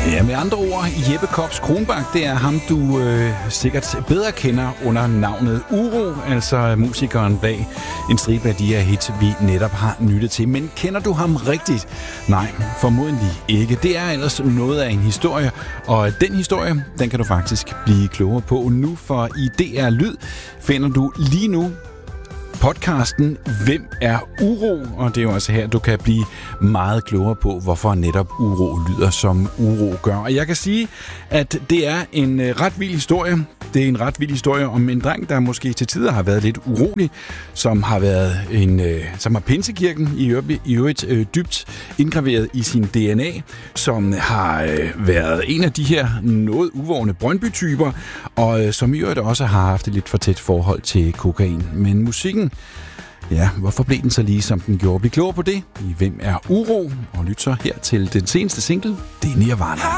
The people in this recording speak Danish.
Ja, med andre ord, Jeppe Kops Kronbach, det er ham, du sikkert bedre kender under navnet Uro, altså musikeren bag en stribe af de her hits, vi netop har lyttet til. Men kender du ham rigtigt? Nej, formodentlig ikke. Det er ellers noget af en historie, og den historie, den kan du faktisk blive klogere på nu, for i DR Lyd finder du lige nu podcasten Hvem er Uro? Og det er jo altså her, du kan blive meget klogere på, hvorfor netop Uro lyder, som Uro gør. Og jeg kan sige, at det er en ret vild historie. Det er en ret vild historie om en dreng, der måske til tider har været lidt urolig, som har Pinsekirken i øvrigt dybt indgraveret i sin DNA, som har været en af de her noget uvågne Brøndby-typer, og som i øvrigt også har haft et lidt for tæt forhold til kokain. Men musikken, ja, hvorfor blev den så lige, som den gjorde? Vi kloger på det i Hvem er Uro? Og lyt så her til den seneste single, det er Nirvana.